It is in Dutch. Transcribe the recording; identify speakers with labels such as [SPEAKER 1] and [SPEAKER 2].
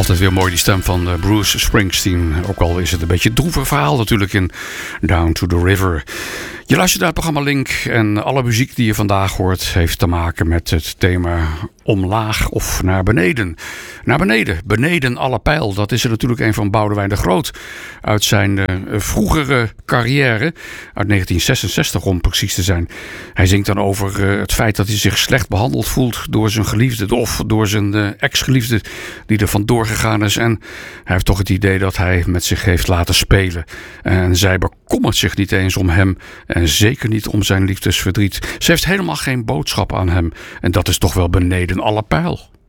[SPEAKER 1] Altijd weer mooi die stem van Bruce Springsteen. Ook al is het een beetje een droevig verhaal natuurlijk in Down to the River. Je luistert naar het programma Link en alle muziek die je vandaag hoort heeft te maken met het thema omlaag of naar beneden. Naar beneden, beneden alle pijl. Dat is er natuurlijk een van Boudewijn de Groot uit zijn vroegere carrière, uit 1966 om precies te zijn. Hij zingt dan over het feit dat hij zich slecht behandeld voelt door zijn geliefde of door zijn ex-geliefde die er vandoor gegaan is. En hij heeft toch het idee dat hij met zich heeft laten spelen. En zij bekommert zich niet eens om hem en zeker niet om zijn liefdesverdriet. Ze heeft helemaal geen boodschap aan hem en dat is toch wel beneden alle pijl.